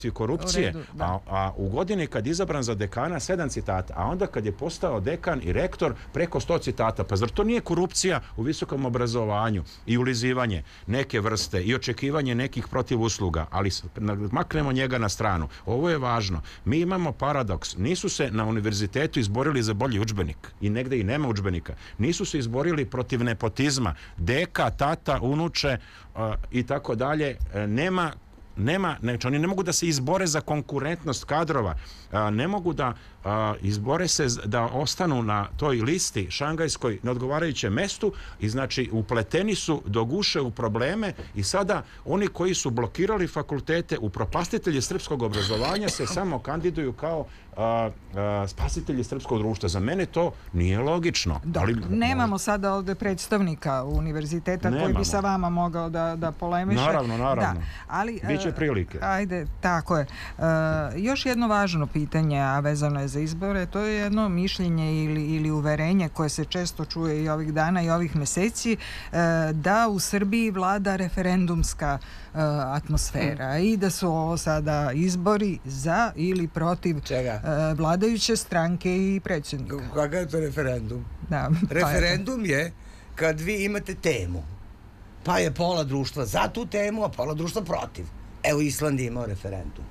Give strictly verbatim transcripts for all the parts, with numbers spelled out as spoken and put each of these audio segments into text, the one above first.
korupcije, a, a u godini kad je izabran za dekana sedam citata, a onda kad je postao dekan i rektor preko sto citata. Pa zar to nije korupcija u visokom obrazovanju i ulizivanje neke vrste i očekivanje nekih protivusluga, ali maknemo njega na stranu. Ovo je važno. Mi imamo paradoks. Nisu se na univerzitetu izborili za bolji udžbenik i negde i nema udžbenika. Nisu se izborili protiv nepotizma. Deka, tata, unuče uh, i tako dalje. Nema Nema, znači oni ne mogu da se izbore za konkurentnost kadrova, a, ne mogu da a, izbore se da ostanu na toj listi šangajskoj na odgovarajućem mestu i znači upleteni su do guše u probleme i sada oni koji su blokirali fakultete, upropastitelji srpskog obrazovanja se samo kandiduju kao a, a, spasitelji srpskog društva. Za mene to nije logično. Dok, ali, nemamo sada ovde predstavnika univerziteta nemamo. Koji bi sa vama mogao da, da polemiše. Naravno, naravno. Da, ali, biće prilike. Ajde, tako je. E, još jedno važno pitanje, a vezano je za izbore, to je jedno mišljenje ili, ili uverenje koje se često čuje i ovih dana i ovih meseci, e, da u Srbiji vlada referendumska e, atmosfera mm. i da su ovo sada izbori za ili protiv Čega? E, vladajuće stranke i predsjednika. Kakav je to referendum? Da, referendum je, je kad vi imate temu, pa je pola društva za tu temu, a pola društva protiv. Evo, Island je imao referendum.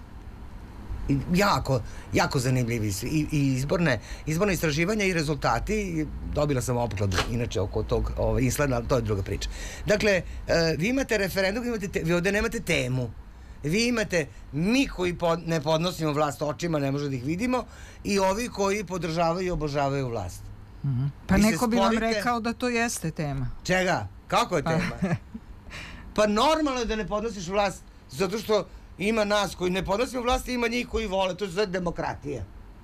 I jako, jako zanimljivi i, i izborne, izborne istraživanja i rezultati. Dobila sam opkladu, inače, oko tog ovaj, Islanda, ali to je druga priča. Dakle, e, vi imate referendum, imate te, vi ovde nemate temu. Vi imate mi koji pod, ne podnosimo vlast očima, ne možemo da ih vidimo, i ovi koji podržavaju i obožavaju vlast. Mm-hmm. Pa vi neko bi sporite... vam rekao da to jeste tema. Čega? Kako je tema? Pa, pa normalno je da ne podnosiš vlast, zato što ima nas koji ne podnosimo vlast i ima njih koji vole. To je sve demokratija.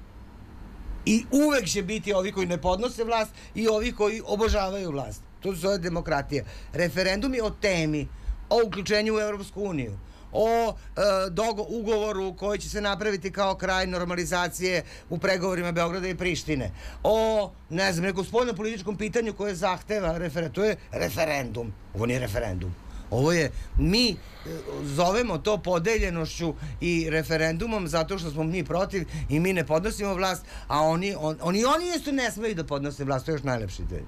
I uvek će biti ovi koji ne podnose vlast i ovi koji obožavaju vlast. To je sve demokratija. Referendum je o temi, o uključenju u Evropsku uniju, o e, dogo, ugovoru koji će se napraviti kao kraj normalizacije u pregovorima Beograda i Prištine, o, ne znam, nekom spoljno-političkom pitanju koje zahteva referendum. To je referendum. Ovo nije referendum. Ovo je, mi e, zovemo to podeljenošću i referendumom zato što smo mi protiv i mi ne podnosimo vlast, a oni, on, oni, oni jesu ne smeju da podnose vlast. To je još najlepši del.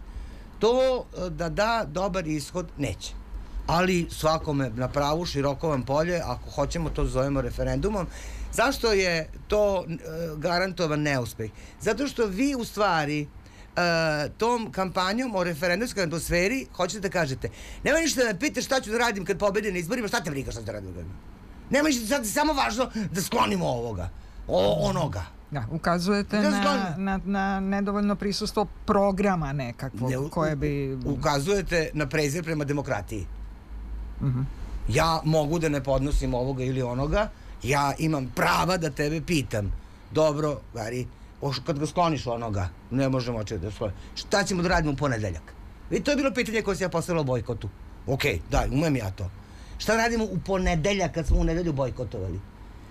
To da da dobar ishod neće. Ali svakome na pravu, široko vam polje, ako hoćemo to zovemo referendumom. Zašto je to e, garantovan neuspeh? Zato što vi u stvari e, tom kampanjom o referendumskoj atmosferi hoćete da kažete, nema ništa da me pitaš šta ću da radim kad pobedim na izborima, šta te briga šta ću da radim? Nema ništa, sad je samo važno da sklonimo ovoga, o, onoga. Da, ukazujete na, na, na nedovoljno prisustvo programa nekakvog ne, koje bi... Ukazujete na prezir prema demokratiji. Uh-huh. Ja mogu da ne podnosim ovoga ili onoga, ja imam prava da tebe pitam. Dobro, Gari, kad ga skloniš onoga, ne možemo očeti da skloniš. Šta ćemo da radimo u ponedeljak? I to je bilo pitanje koje se ja postavila o bojkotu. Ok, daj, umem ja to. Šta radimo u ponedeljak kad smo u nedelju bojkotovali?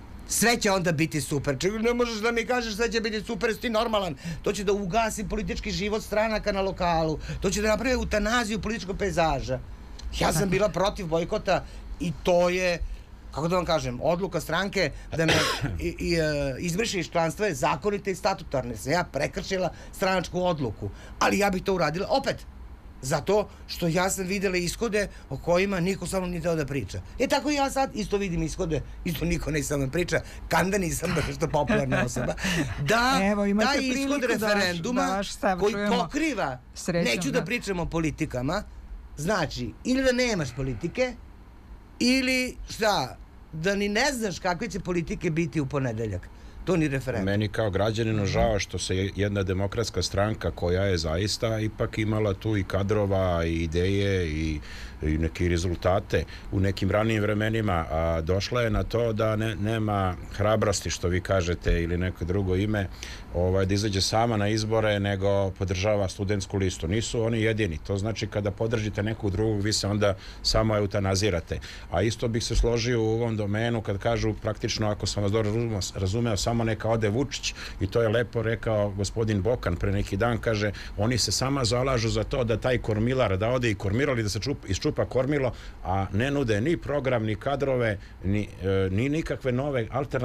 Sve će onda biti super. Čekaj, ne možeš da mi kažeš sve će biti super, jesi ti normalan. To će da ugasi politički život stranaka na lokalu. To će da napravi eutanaziju političkog pejzaža. Ja sam bila protiv bojkota i to je, kako da vam kažem, odluka stranke da me i, i, izbriše iz članstva je zakonita i statutarna. Sam ja prekršila stranačku odluku. Ali ja bih to uradila opet. Zato što ja sam videla ishode o kojima niko sa mnom nije teo da priča. E tako ja sad isto vidim ishode, isto niko ne sa mnom priča, kanda nisam baš što popularna osoba. Da, evo, da ishod referenduma da vaš, da vaš koji pokriva, srećom, neću da, da pričam o politikama, znači, ili da nemaš politike, ili šta, da ni ne znaš kakve će politike biti u ponedeljak. To ni referendum. Meni kao građaninu žao što se jedna demokratska stranka koja je zaista ipak imala tu i kadrova i ideje i, i neke rezultate u nekim ranijim vremenima, a došla je na to da ne, nema hrabrosti, što vi kažete, ili neko drugo ime, ovaj, da izađe sama na izbore, nego podržava studentsku listu. Nisu oni jedini. To znači kada podržite nekog drugog, vi se onda samo eutanazirate. A isto bih se složio u ovom domenu kad kažu praktično, ako sam vas dobro razumeo, samo neka ode Vučić, i to je lepo rekao gospodin Bokan pre neki dan, kaže, oni se sama zalažu za to da taj kormilar, da ode i kormirali, da se čup, isčupa kormilo, a ne nude ni program, ni kadrove, ni, ni nikakve nove alternative